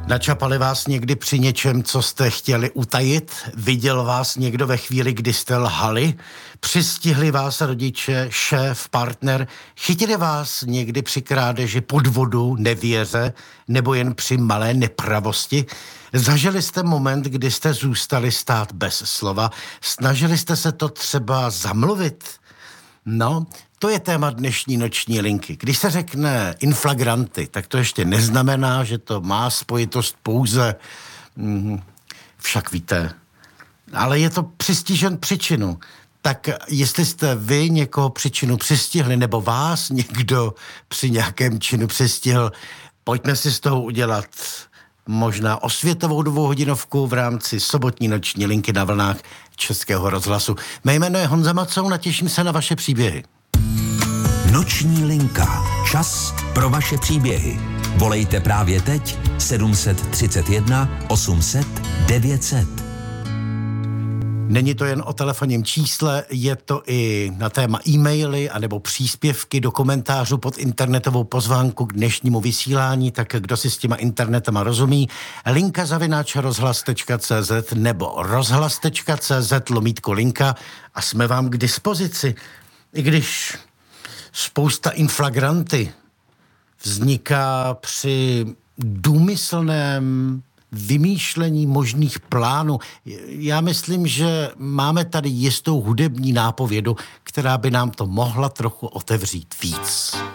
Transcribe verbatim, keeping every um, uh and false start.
Načapali vás někdy při něčem, co jste chtěli utajit? Viděl vás někdo ve chvíli, kdy jste lhali? Přistihli vás rodiče, šéf, partner? Chytili vás někdy při krádeži, podvodu, nevěře nebo jen při malé nepravosti? Zažili jste moment, kdy jste zůstali stát bez slova? Snažili jste se to třeba zamluvit? No, to je téma dnešní noční linky. Když se řekne inflagranty, tak to ještě neznamená, že to má spojitost pouze, mm, však víte, ale je to přistižen příčinu. Tak jestli jste vy někoho příčinu přistihli, nebo vás někdo při nějakém činu přistihl, pojďme si z toho udělat možná osvětovou dvouhodinovku v rámci sobotní noční linky na vlnách Českého rozhlasu. Mé jméno je Honza Macoun a těším se na vaše příběhy. Noční linka. Čas pro vaše příběhy. Volejte právě teď sedm set třicet jedna osm set devět set. Není to jen o telefonním čísle, je to i na téma e-maily anebo příspěvky do komentářů pod internetovou pozvánku k dnešnímu vysílání, tak kdo si s těma internetama rozumí, linka zavináč rozhlas tečka cé zet nebo rozhlas tečka cé zet lomítko linka a jsme vám k dispozici. I když spousta inflagranty vzniká při důmyslném vymýšlení možných plánů. Já myslím, že máme tady jistou hudební nápovědu, která by nám to mohla trochu otevřít víc.